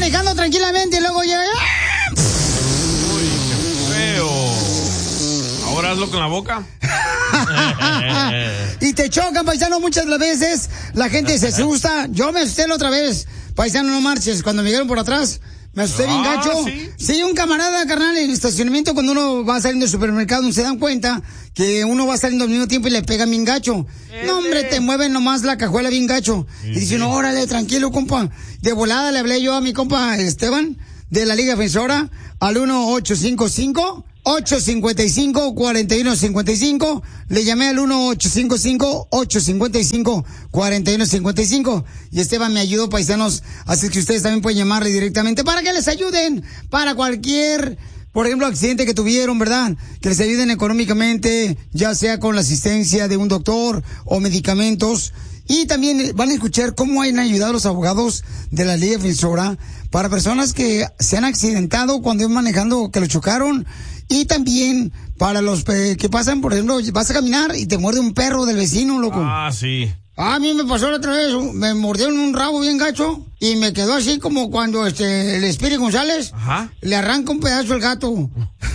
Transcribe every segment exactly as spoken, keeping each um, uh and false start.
manejando tranquilamente y luego llega... Uy, qué feo. Ahora hazlo con la boca. Y te chocan, paisano, muchas de las veces. La gente se asusta. Yo me asusté la otra vez. Paisano, no marches. Cuando me llegaron por atrás, me asusté bien Ah, gacho. ¿sí? Sí, un camarada, carnal, en el estacionamiento, cuando uno va saliendo del supermercado, se dan cuenta que uno va saliendo al mismo tiempo y le pega bien gacho. No, hombre, te mueven nomás la cajuela bien gacho. Sí, y dice, sí. no, órale, tranquilo, compa. De volada le hablé yo a mi compa Esteban, de la Liga Defensora, al uno ocho cinco cinco, ocho cinco cinco, cuatro uno cinco cinco. Le llamé al uno ocho cinco cinco, ocho cinco cinco, cuatro uno cinco cinco. Y Esteban me ayudó, paisanos. Así que ustedes también pueden llamarle directamente para que les ayuden. Para cualquier, por ejemplo, accidente que tuvieron, ¿verdad? Que les ayuden económicamente, ya sea con la asistencia de un doctor o medicamentos. Y también van a escuchar cómo han ayudado los abogados de la Liga Defensora para personas que se han accidentado cuando iban manejando, que lo chocaron. Y también para los eh, que pasan, por ejemplo, vas a caminar y te muerde un perro del vecino, loco. Ah, sí. A mí me pasó la otra vez, me mordieron un rabo bien gacho y me quedó así como cuando este el Espíritu González Ajá. le arranca un pedazo al gato.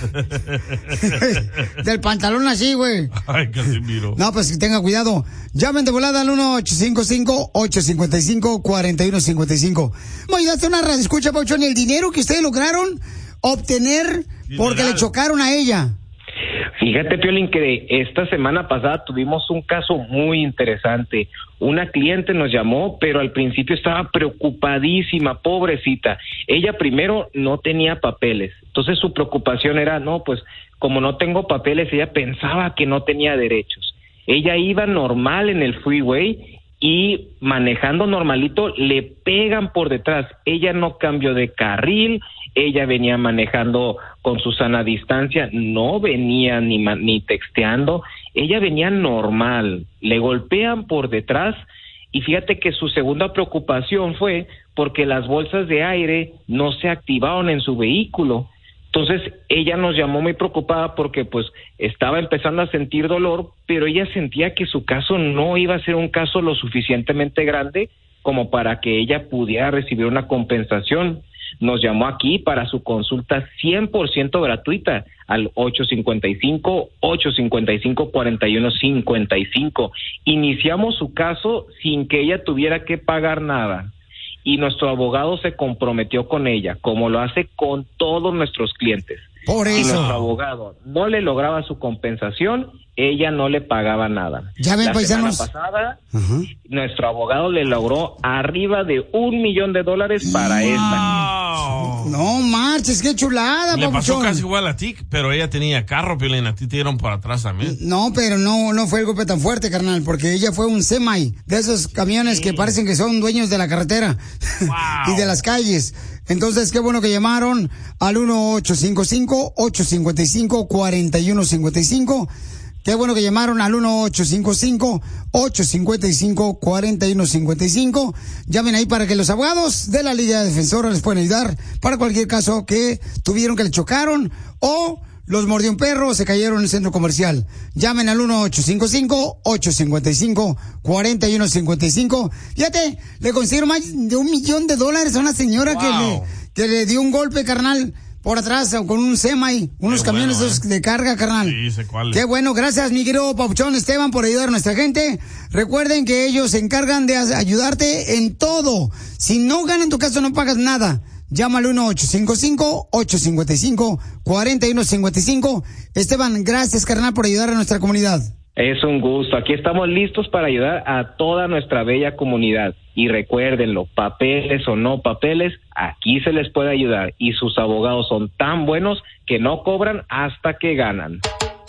Del pantalón así, güey. Ay, Casimiro. No, pues que tenga cuidado. Llamen de volada al uno ocho cinco cinco, ocho cinco cinco, cuatro uno cinco cinco. Me ayudaste a una radio escucha, Pauchón, el dinero que ustedes lograron obtener porque le chocaron a ella. Fíjate, Piolín, que esta semana pasada tuvimos un caso muy interesante. Una cliente nos llamó, pero al principio estaba preocupadísima, pobrecita. Ella primero no tenía papeles, entonces su preocupación era, no, pues como no tengo papeles, ella pensaba que no tenía derechos. Ella iba normal en el freeway y manejando normalito le pegan por detrás. Ella no cambió de carril, ella venía manejando con su sana distancia, no venía ni, ni texteando, ella venía normal, le golpean por detrás y fíjate que su segunda preocupación fue porque las bolsas de aire no se activaron en su vehículo. Entonces ella nos llamó muy preocupada porque pues estaba empezando a sentir dolor, pero ella sentía que su caso no iba a ser un caso lo suficientemente grande como para que ella pudiera recibir una compensación. Nos llamó aquí para su consulta cien por ciento gratuita al ocho cinco cinco, ocho cinco cinco, cuatro uno cinco cinco. Iniciamos su caso sin que ella tuviera que pagar nada. Y nuestro abogado se comprometió con ella, como lo hace con todos nuestros clientes. Por Si eso. nuestro abogado no le lograba su compensación, ella no le pagaba nada. Ya ven, La paisanos. semana pasada, Ajá. nuestro abogado le logró arriba de un millón de dólares para esta. Wow. No marches, qué chulada, Le pasó papuchón. casi igual a ti, pero ella tenía carro, Piolín, a ti te dieron por atrás también. No, pero no, no fue el golpe tan fuerte, carnal, porque ella fue un semi, de esos camiones que parecen que son dueños de la carretera Wow. y de las calles. Entonces, qué bueno que llamaron al uno ocho cinco cinco, ocho cinco cinco, cuatro uno cinco cinco. Qué bueno que llamaron al uno ocho cinco cinco, ocho cinco cinco, cuatro uno cinco cinco. Llamen ahí para que los abogados de la Liga Defensora les puedan ayudar para cualquier caso que tuvieron que le chocaron o los mordió un perro o se cayeron en el centro comercial. Llamen al uno ocho cinco cinco, ocho cinco cinco, cuatro uno cinco cinco. Fíjate, le consiguieron más de un millón de dólares a una señora Wow. que, le, que le dio un golpe, carnal, por atrás o con un semi, unos Qué camiones bueno, esos eh. de carga, carnal. Sí, sé cuál es. Qué bueno, gracias mi querido Papuchón Esteban por ayudar a nuestra gente. Recuerden que ellos se encargan de ayudarte en todo. Si no ganan tu caso no pagas nada. Llama al uno ocho cinco cinco, ocho cinco cinco, cuatro uno cinco cinco. Esteban, gracias carnal por ayudar a nuestra comunidad. Es un gusto. Aquí estamos listos para ayudar a toda nuestra bella comunidad. Y recuérdenlo, papeles o no papeles, aquí se les puede ayudar. Y sus abogados son tan buenos que no cobran hasta que ganan.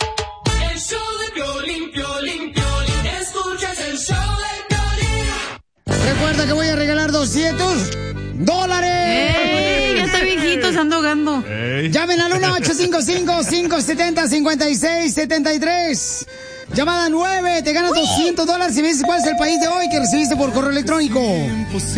El show de Piolín, Piolín, Piolín. Escuchas el show de Piolín. Recuerda que voy a regalar doscientos dólares. ¡Ey! Ya está viejito, se anda ahogando. Ey. Llamen al uno ocho cinco cinco, cinco siete cero, cinco seis siete tres. Llamada nueve, te ganas doscientos dólares si me dices cuál es el país de hoy que recibiste por correo electrónico.